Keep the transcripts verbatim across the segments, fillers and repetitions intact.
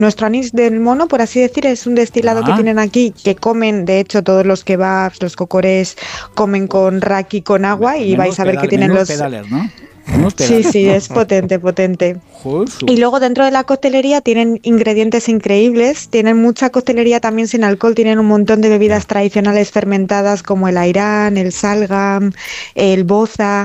nuestro anís del mono, por así decir, es un destilado ah. que tienen aquí, que comen, de hecho, todos los kebabs, los cocorés, comen con raki, con agua, y vais a ver pedal, que tienen los... Pedales, ¿no? Sí, sí, es potente, potente. Y luego dentro de la coctelería tienen ingredientes increíbles, tienen mucha coctelería también sin alcohol, tienen un montón de bebidas tradicionales fermentadas como el airán, el salgam, el boza,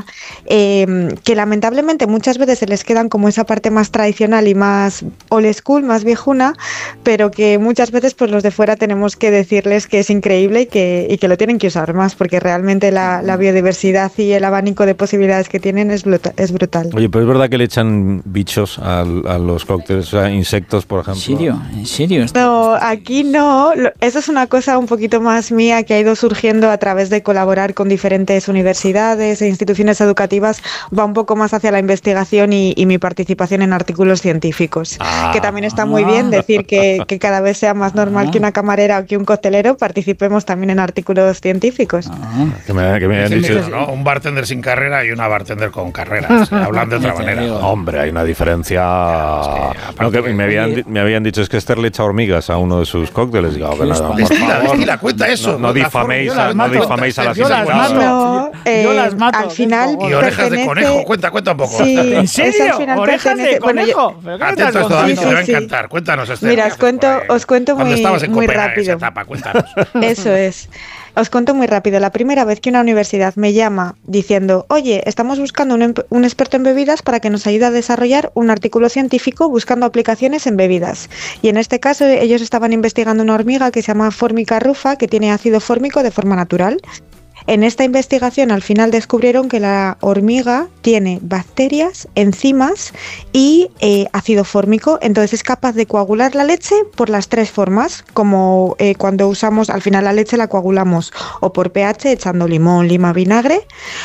eh, que lamentablemente muchas veces se les quedan como esa parte más tradicional y más old school, más viejuna, pero que muchas veces pues los de fuera tenemos que decirles que es increíble y que, y que lo tienen que usar más, porque realmente la, la biodiversidad y el abanico de posibilidades que tienen es brutal. Es brutal. Oye, pero es verdad que le echan bichos a, a los cócteles, o sea, insectos, por ejemplo. ¿En serio? ¿En serio? No, aquí no. Eso es una cosa un poquito más mía que ha ido surgiendo a través de colaborar con diferentes universidades e instituciones educativas. Va un poco más hacia la investigación y, y mi participación en artículos científicos. Ah, que también está muy bien decir que, que cada vez sea más normal ah, que una camarera o que un costelero participemos también en artículos científicos. Ah, que me, que me han dicho, dicho, ¿no? Un bartender sin carrera y una bartender con carrera. Hablando de otra manera. Hombre, hay una diferencia. Ya, es que, no, que me, habían, me habían dicho es que Esther le echa hormigas a uno de sus cócteles. Digo, que nada, por destila, favor, destila, cuenta eso. No, no difaméis, a, no difaméis a las yo las mato. No, eh, yo las mato. Al final. Y orejas de conejo, cuenta, cuenta un poco. Sí, ¿en serio? ¿Orejas de conejo? Bueno, yo, atento a esto, David, sí, sí, te va a encantar. Cuéntanos, Esther. Mira, os cuento, os cuento muy, muy rápido. Esa etapa, cuéntanos. Eso es. Os cuento muy rápido. La primera vez que una universidad me llama diciendo, oye, estamos buscando un, un experto en bebidas para que nos ayude a desarrollar un artículo científico buscando aplicaciones en bebidas. Y en este caso ellos estaban investigando una hormiga que se llama Formica rufa, que tiene ácido fórmico de forma natural. En esta investigación al final descubrieron que la hormiga tiene bacterias, enzimas y eh, ácido fórmico, entonces es capaz de coagular la leche por las tres formas, como eh, cuando usamos, al final la leche la coagulamos o por pH echando limón, lima, vinagre,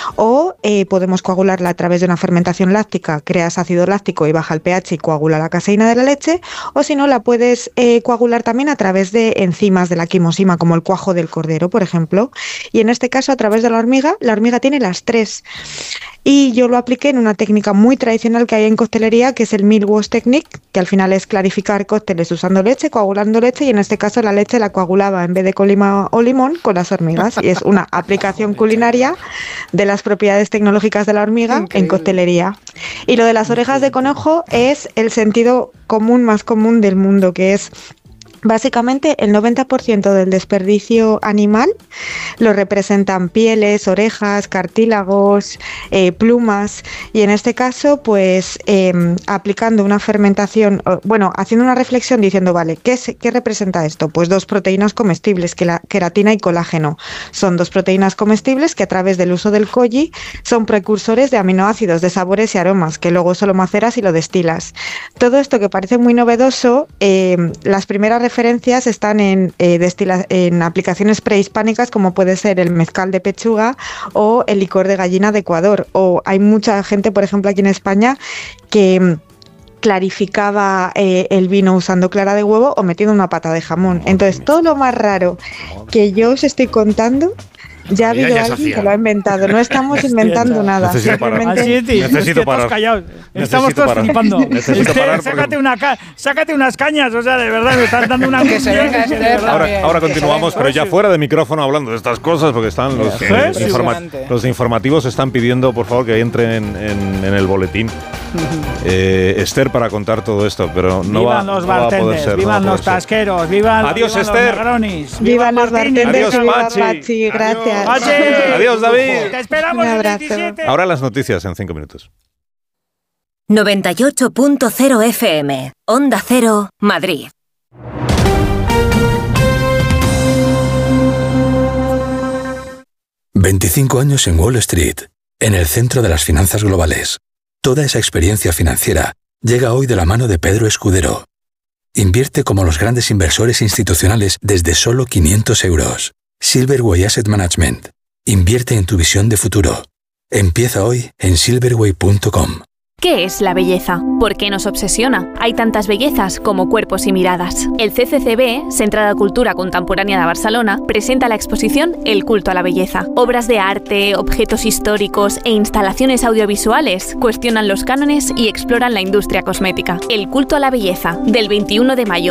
o eh, podemos coagularla a través de una fermentación láctica, creas ácido láctico y baja el pH y coagula la caseína de la leche, o si no la puedes eh, coagular también a través de enzimas de la quimosima, como el cuajo del cordero, por ejemplo, y en este caso a través de la hormiga, la hormiga tiene las tres. Y yo lo apliqué en una técnica muy tradicional que hay en coctelería, que es el milk wash technique, que al final es clarificar cócteles usando leche, coagulando leche, y en este caso la leche la coagulaba en vez de con lima o limón con las hormigas. Y es una aplicación culinaria de las propiedades tecnológicas de la hormiga Increíble. En coctelería. Y lo de las orejas de conejo es el sentido común más común del mundo, que es... Básicamente el noventa por ciento del desperdicio animal lo representan pieles, orejas, cartílagos, eh, plumas, y en este caso pues eh, aplicando una fermentación, bueno, haciendo una reflexión diciendo, vale, ¿qué, es, ¿qué representa esto? Pues dos proteínas comestibles, que la queratina y colágeno. Son dos proteínas comestibles que a través del uso del koji son precursores de aminoácidos, de sabores y aromas, que luego solo maceras y lo destilas. Todo esto que parece muy novedoso, eh, las primeras referencias están en, eh, destila- en aplicaciones prehispánicas, como puede ser el mezcal de pechuga o el licor de gallina de Ecuador. O hay mucha gente, por ejemplo, aquí en España, que clarificaba eh, el vino usando clara de huevo o metiendo una pata de jamón. Entonces, todo lo más raro que yo os estoy contando, ya ha habido ya alguien hacía. que lo ha inventado. No estamos inventando nada. Necesito parar. Así es, tío. Necesito parar. Callados. Estamos Necesito todos parar. flipando. Necesito parar porque- sácate, una ca- sácate unas cañas, o sea, de verdad, me estás dando una... Que se venga este de verdad. Ahora, Bien, ahora que continuamos, se pero ve. ya fuera de micrófono hablando de estas cosas, porque están los, ¿Sí? eh, Sí, informa- seguramente. los informativos están pidiendo, por favor, que entren en, en, en el boletín. Eh, Esther, para contar todo esto, pero no, va, vivan los no va a poder bartenders, ser. vivan no va a los poder ser. tasqueros, vivan, Adiós, vivan Esther. los negronis, Vivan los Martínez. bartenders y Adiós, viva Pachi. Pachi. Gracias. Pachi. Adiós, David. Te esperamos Un el abrazo. veintisiete. Ahora las noticias en cinco minutos. noventa y ocho punto cero F M, Onda Cero, Madrid. veinticinco años en Wall Street, en el centro de las finanzas globales. Toda esa experiencia financiera llega hoy de la mano de Pedro Escudero. Invierte como los grandes inversores institucionales desde solo quinientos euros. Silverway Asset Management. Invierte en tu visión de futuro. Empieza hoy en silverway punto com. ¿Qué es la belleza? ¿Por qué nos obsesiona? Hay tantas bellezas como cuerpos y miradas. El C C C B, Centre de Cultura Contemporánea de Barcelona, presenta la exposición El culto a la belleza. Obras de arte, objetos históricos e instalaciones audiovisuales cuestionan los cánones y exploran la industria cosmética. El culto a la belleza, del veintiuno de mayo